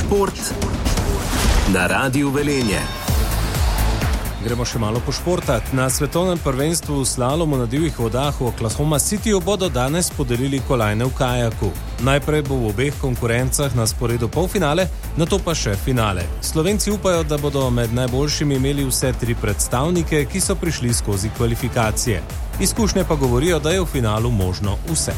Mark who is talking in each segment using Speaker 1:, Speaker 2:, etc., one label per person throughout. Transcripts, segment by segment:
Speaker 1: Šport na Radiu Velenje.
Speaker 2: Gremo še malo pošportat. Na svetovnem prvenstvu v slalomu na divjih vodah v Oklahoma Cityju bodo danes podelili kolajne v kajaku. Najprej bo v obeh konkurencah na sporedu polfinale, nato pa še finale. Slovenci upajo, da bodo med najboljšimi imeli vse 3 predstavnike, ki so prišli skozi kvalifikacije. Izkušnje pa govorijo, da je v finalu možno vse.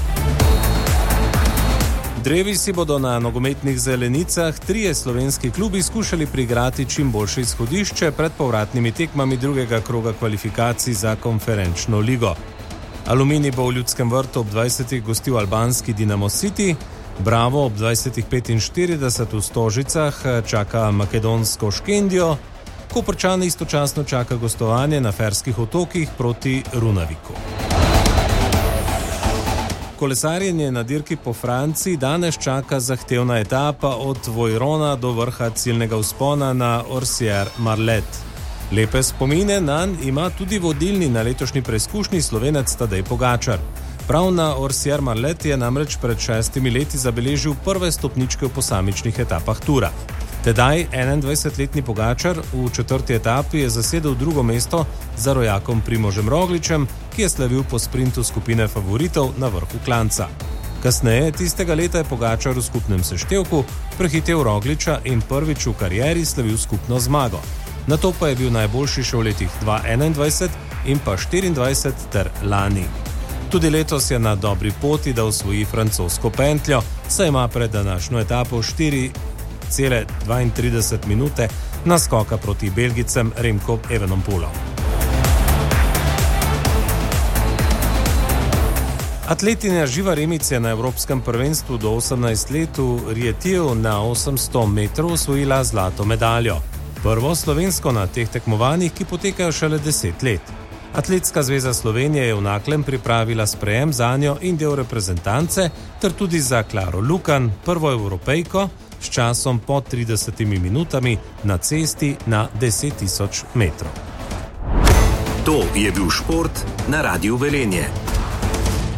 Speaker 2: Drevi si bodo na nogometnih zelenicah 3 slovenski klubi skušali priigrati čim boljše izhodišče pred povratnimi tekmami drugega kroga kvalifikacij za konferenčno ligo. Aluminij bo v Ljudskem vrtu ob 20. gostil albanski Dinamo City, Bravo ob 20.45 v Stožicah čaka makedonsko Škendijo, Koprčane istočasno čaka gostovanje na Ferskih otokih proti Runaviku. Kolesarjenje na dirki po Franciji danes čaka zahtevna etapa od Vojrona do vrha ciljnega vzpona na Orsières-Marlet. Lepe spomine nanj ima tudi vodilni na letošnji preizkušnji Slovenec Tadej Pogačar. Prav na Orsières-Marlet je namreč pred 6 leti zabeležil prve stopničke v posamičnih etapah tura. Tedaj 21-letni Pogačar v 4. etapi je zasedel drugo mesto za rojakom Primožem Rogličem, ki je slavil po sprintu skupine favoritov na vrhu klanca. Kasneje tistega leta je Pogačar v skupnem seštevku prehitel Rogliča in prvič v karieri slavil skupno zmago. Nato pa je bil najboljši še v letih 2021 in pa 2024 ter lani. Tudi letos je na dobri poti, da osvoji francosko pentljo, saj ima pred današnjo etapo 4,32 minute naskoka proti Belgicem Remko Evenepoelom. Atletinja Živa Remic je na Evropskem prvenstvu do 18 let v Rietiju na 800 metrov osvojila zlato medaljo. Prvo slovensko na teh tekmovanjih, ki potekajo šele 10 let. Atletska zveza Slovenije je v Naklem pripravila sprejem zanjo in del reprezentance, ter tudi za Klaro Lukan, prvo evropejko, s časom po 30 minutami na cesti na 10.000 metrov.
Speaker 1: To je bil šport na Radiu Velenje.